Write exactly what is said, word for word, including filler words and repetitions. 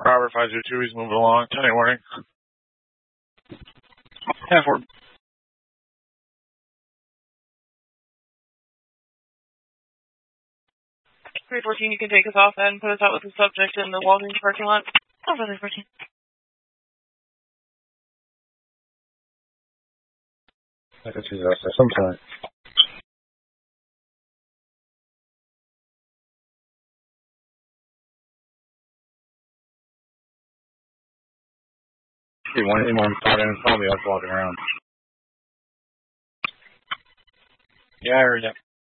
Robert five zero two, he's moving along. ten eight warning. ten four. three fourteen, you can take us off and put us out with the subject in the Walgreens parking lot. Oh, three fourteen. I can see that sometime. He wanted anyone thought in front of me, I was walking around. Yeah, I heard that.